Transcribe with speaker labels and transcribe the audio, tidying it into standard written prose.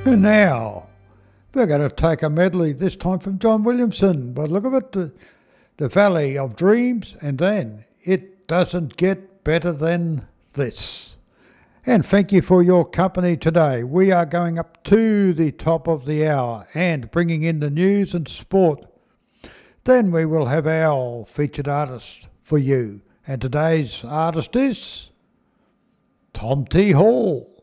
Speaker 1: And now, we're going to take a medley, this time from John Williamson. But look at it, the Valley of Dreams, and then It Doesn't Get Better Than This. And thank you for your company today. We are going up to the top of the hour and bringing in the news and sport. Then we will have our featured artist for you. And today's artist is Tom T. Hall.